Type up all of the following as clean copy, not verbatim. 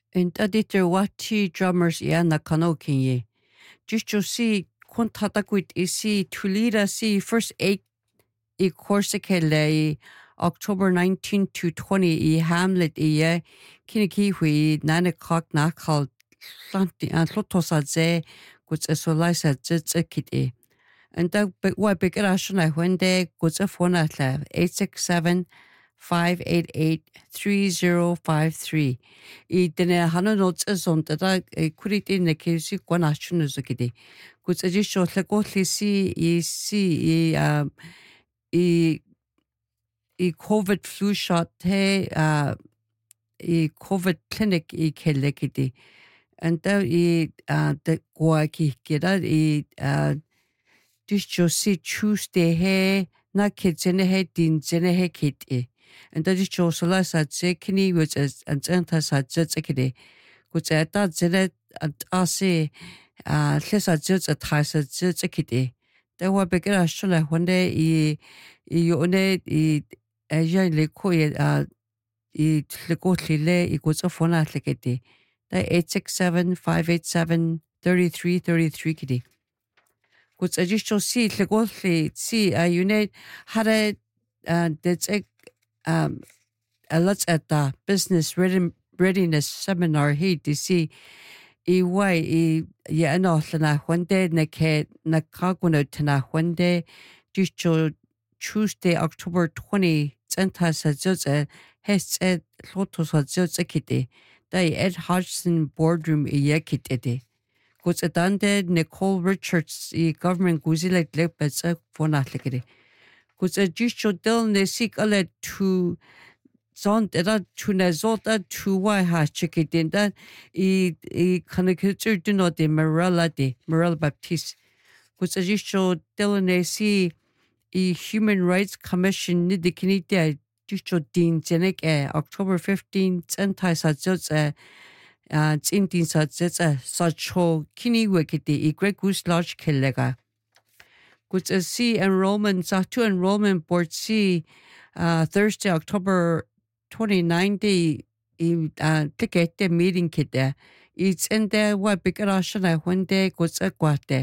And editor wati drummers na kanokinye. Just you see kontatakwit isi tulira si first eight I Corsica lei October 19 to 20 I Hamlet I kiniki hui 9 o'clock nakal lanti an lotosa ze guts esolaisa zikiti. And that what big rashna when they guts a phone at 867-588-3053. I dine hana notes as on that I could in the case you one ashun zikiti. Guts a just short like what see I COVID flu shot he I COVID clinic I kelekiti. And that the guaki kida just see Tuesday he na kidzene he din zene he kiti. And that is just la sa zekini which is and enta sa zekidi. Which at that zene and asi lesa zets at hasa zekidi. There were bigger ashula one day I one I le ko I leko lile I goes off one atlikiti. The 867-587-3333 kidi. Guts a just see legotli see unit had a that's a let's at the business readiness seminar he to see I yeah no na one day na ke na kaguno tana one day just Tuesday October 20 centa sa just has said lotos sa just kiti the Ed Hodgson boardroom yakiti. Guts adande Nicole Richards I government guzi like lepets for natlikity. Guts a jisho del ne seek ale to zon that to nazota to why has chicken that I connected do not de Morella Baptiste. Guts a jisho del ne see I Human Rights Commission nidikini jisho din zenek October 15th anti sajos Tsintin sa cho kini wekiti I Greg Goose Lodge kellega. Guts a C enrollment sa to enrollment board C Thursday October 29th I ticket meeting kite. It's in there what big rashana one day guts a guate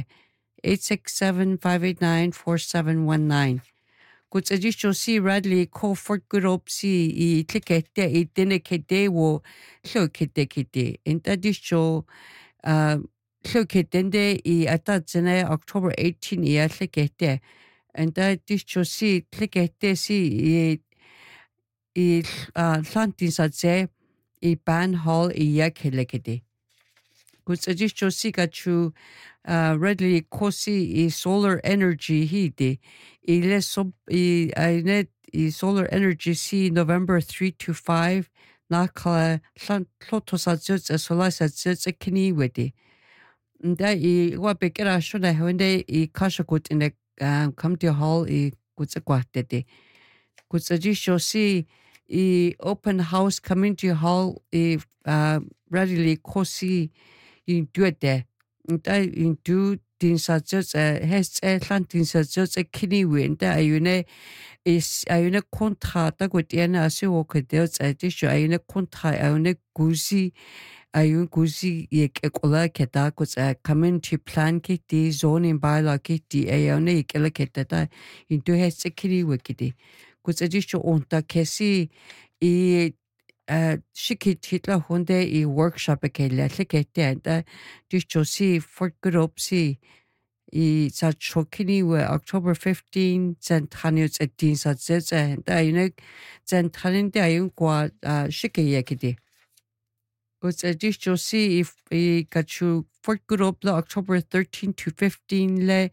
867-589-4719. Guts a jisho C Radley call Fort Good Up C I ticket I dine kite wo lo kite kite. In that jisho lo kitende I atazene October 18 I atlikete. And that jisho C tikete C I Atlantis say I ban hall I yakelekete. Guts a jisho C gachu Redley kosi I solar energy hidi. I les sub I net I solar energy C November 3 to 5 nakla lotos azuts a solas azuts a kini wedi. Da I what bekera shona hende I kashakut in the committee hall I guts a quatete. Guts a jisho C I open house community hall I readily kosi I do it there. In do din sa just has Atlantin sa just a kidney wind that ayune is ayune contra that with the asu okay there's a tissue ayune contra ayune guzi ayun guzi yek ekola keta cuz a community plan kiti zoning bylaw kiti ayune ikela keta in do has a kidney wikiti cuz a tissue on ta kesi I shikit hitla hunde I workshop kele lekete and dichosi for group si I sa chokini we October 15 centanius at din sa zets and I centanin de ayun kwa shike yakidi. But dichosi if I got you for group la October 13 to 15 le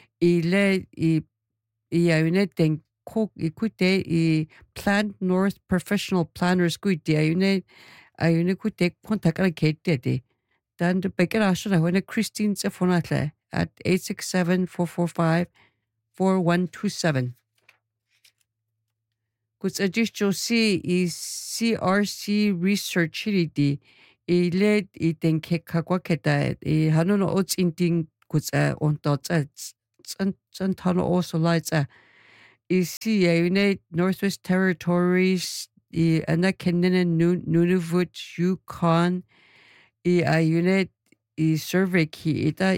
I ayune den Cook ikute I Plant North Professional Planners kuite ayune kute kontakana kete dan de bekera shona when Christine Zefonatle at 867-445-4127. Guts additional C is CRC research hidi I led I den kekakwaketa I hanono ots inting guts on dots tano also lights I see Northwest Territories I ana kennenen Nunavut, Yukon, I ayunet I survey ki ita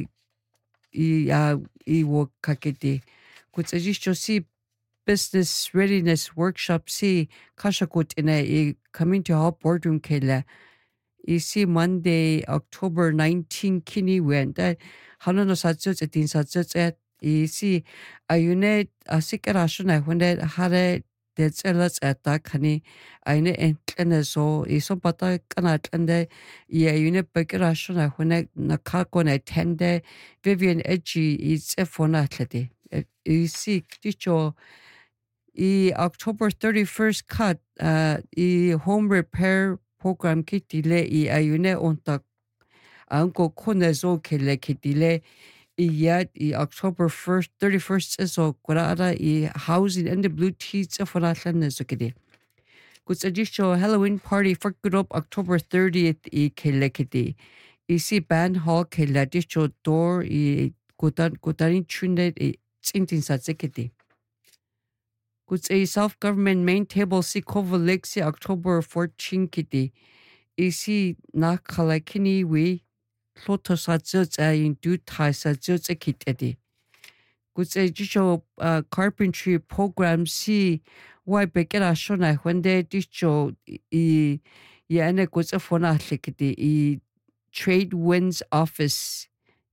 I wo kakete. Kutsajisho si business readiness workshop si kashakut ina I coming to hop boardroom kela. I see Monday, October 19 kini went that hanono satsut etin satsut at I see ayunet asikarashuna when that hare that's a lot at that honey. I ne and so is so pata kanat and the unit bakerashuna when I nakakon attend Vivian Edgy is a phone athlete. You see, ticho October 31st cut home repair program kitile ayune onta anko konezo kele kitile yet October 1st 31st so kurara housing and the blue teats of Ratlan Zukidi. Kuts additional Halloween party for Group October 30th kelekiti. See band hall keladisho door kutarin tuned tsintin satzekiti. Kuts a self-government main table si Kovalexi October 14 kiti. See na kalakini we Loto satzut in due tai satzut a kitedi. Kuts a disho carpentry program si why bekera shona when they disho yana kuts a phone likiti Trade Winds Office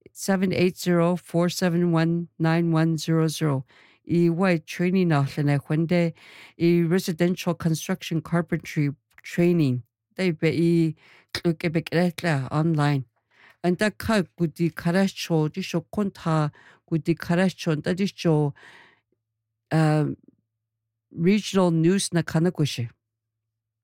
780-471-9100. White training nahlana when they residential construction carpentry training. They be online. And that ka gudi karasho disho konta gudi karasho that disho regional news na kanakushi.